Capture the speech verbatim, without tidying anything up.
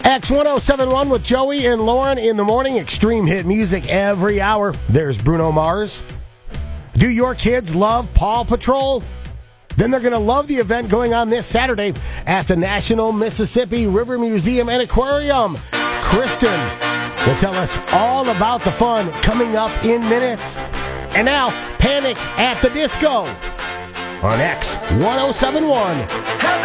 X ten seventy-one with Joey and Lauren in the morning. Extreme hit music every hour. There's Bruno Mars. Do your kids love Paw Patrol? Then they're going to love the event going on this Saturday at the National Mississippi River Museum and Aquarium. Kristen will tell us all about the fun coming up in minutes. And now, Panic at the Disco on X ten seventy-one.